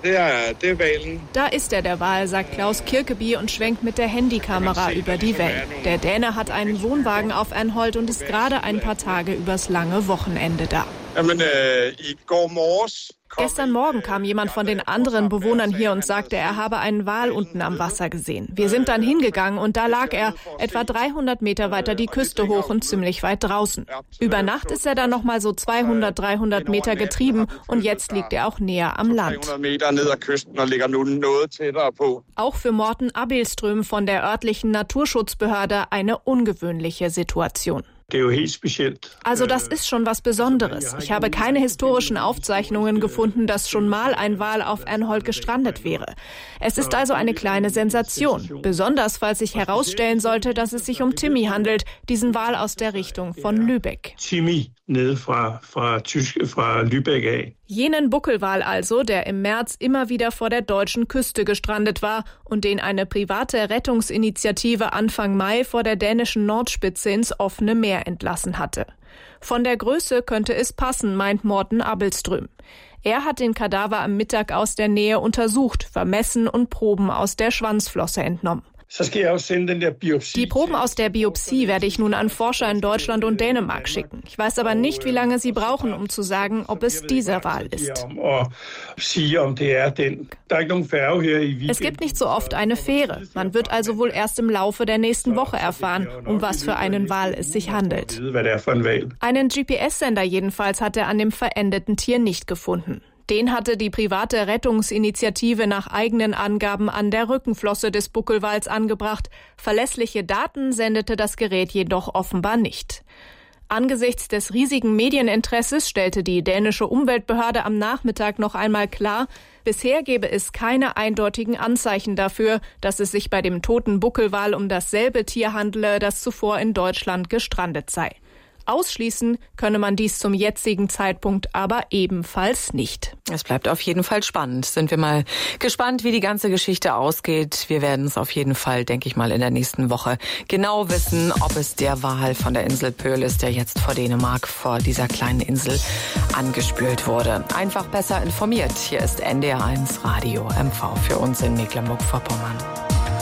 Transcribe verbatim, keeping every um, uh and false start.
Da ist er, der Wal, sagt Klaus Kirkeby und schwenkt mit der Handykamera über die Wellen. Der Däne hat einen Wohnwagen auf Anholt und ist gerade ein paar Tage übers lange Wochenende da. Gestern Morgen kam jemand von den anderen Bewohnern hier und sagte, er habe einen Wal unten am Wasser gesehen. Wir sind dann hingegangen und da lag er etwa dreihundert Meter weiter die Küste hoch und ziemlich weit draußen. Über Nacht ist er dann noch mal so zweihundert, dreihundert Meter getrieben und jetzt liegt er auch näher am Land. Auch für Morten Abildström von der örtlichen Naturschutzbehörde eine ungewöhnliche Situation. Also das ist schon was Besonderes. Ich habe keine historischen Aufzeichnungen gefunden, dass schon mal ein Wal auf Anholt gestrandet wäre. Es ist also eine kleine Sensation, besonders falls sich herausstellen sollte, dass es sich um Timmy handelt, diesen Wal aus der Richtung von Lübeck. Timmy, nede fra, fra, Tysk, fra Lübeck af. Jenen Buckelwal also, der im März immer wieder vor der deutschen Küste gestrandet war und den eine private Rettungsinitiative Anfang Mai vor der dänischen Nordspitze ins offene Meer entlassen hatte. Von der Größe könnte es passen, meint Morten Abildström. Er hat den Kadaver am Mittag aus der Nähe untersucht, vermessen und Proben aus der Schwanzflosse entnommen. Die Proben aus der Biopsie werde ich nun an Forscher in Deutschland und Dänemark schicken. Ich weiß aber nicht, wie lange sie brauchen, um zu sagen, ob es dieser Wal ist. Es gibt nicht so oft eine Fähre. Man wird also wohl erst im Laufe der nächsten Woche erfahren, um was für einen Wal es sich handelt. Einen G P S-Sender jedenfalls hat er an dem verendeten Tier nicht gefunden. Den hatte die private Rettungsinitiative nach eigenen Angaben an der Rückenflosse des Buckelwals angebracht. Verlässliche Daten sendete das Gerät jedoch offenbar nicht. Angesichts des riesigen Medieninteresses stellte die dänische Umweltbehörde am Nachmittag noch einmal klar, bisher gebe es keine eindeutigen Anzeichen dafür, dass es sich bei dem toten Buckelwal um dasselbe Tier handele, das zuvor in Deutschland gestrandet sei. Ausschließen könne man dies zum jetzigen Zeitpunkt aber ebenfalls nicht. Es bleibt auf jeden Fall spannend. Sind wir mal gespannt, wie die ganze Geschichte ausgeht. Wir werden es auf jeden Fall, denke ich mal, in der nächsten Woche genau wissen, ob es der Wal von der Insel Pöhl ist, der jetzt vor Dänemark, vor dieser kleinen Insel, angespült wurde. Einfach besser informiert. Hier ist N D R eins Radio M V für uns in Mecklenburg-Vorpommern.